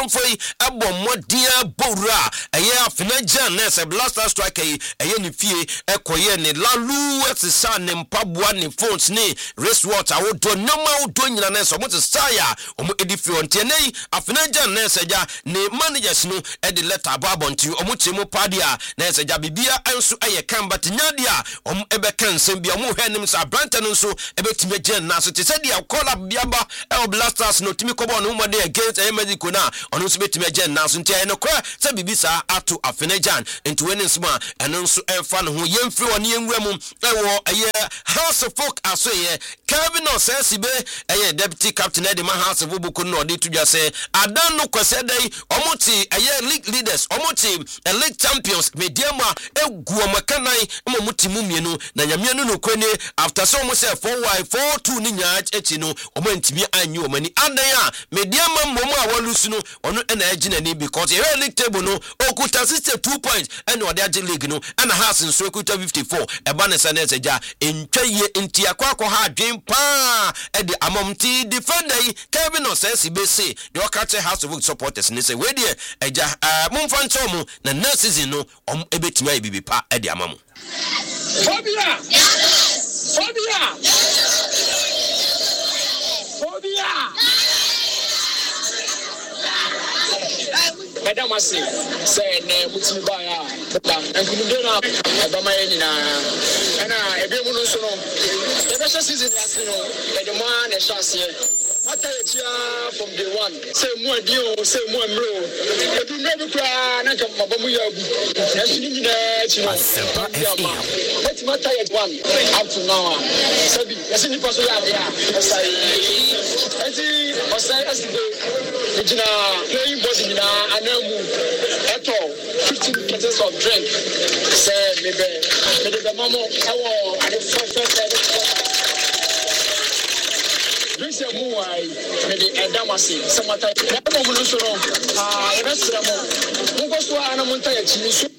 Amanfoi abo modia bowra eye afena jan na se blaster striker yi eye ne fie ekoye ne lalu etisa ne mpaboa ne phones ne wristwatch awodo noma wodo nyina na so mo te saya omo edifi onte nei afena jan na se ja ne managers no e de letter ababonti omo chemo padia na se ja bibia anso eye kan batnyadia omo ebe kan sem bia omo hwenim sa branta no so ebe time jan na so te se dia call up biaba e blasters no timi kobo no mo de against e medical na ono so betime jan na so ntia no kwa se bibisa ato afena jan into wenin sma eno nso emfa no ho yemfiri one yenwura mu ewo eye House of Folk asoye Kevin Osesibe eye deputy captain e de ma House of Folk no de tudwa se adan no kwese dai omoti eye league leaders omoti league champions mediama eguo makanai omoti mumienu na nyamienu no kwene after so mo say 4-4-2 ni nya echi no omantimi anyu omani adan a mediama momo a walusu no ono na agina ni because e league table no okuta 62 points and ode age league no and House nso okuta 54 eba ne sana eja entwaye enti akwa ha adwen pa e de amomti defender Kevin Osesibe say de okache House of Folk supporters ni say we de eja momfa nchomu na next season no ebetimi ayi bibi pa e de amamu Phobia Phobia Phobia Madam Asi say na mutimi ba ya enkunude na abama yina na ebe mu no so no ebe season ya no the man e chance Mata ya from day one say mu adio say mu amro edu no bi kra na ka mabamu ya bu na sini nyina chi no let mata ya one up to now sabi yesi ni paso ya osai asibe ejina playing body na anamu eto 15 cases of drink say maybe mamo awo ade first This is why the Adamasi, Samata, Namuno, Ebesramo, Mugoswa, and Montaya,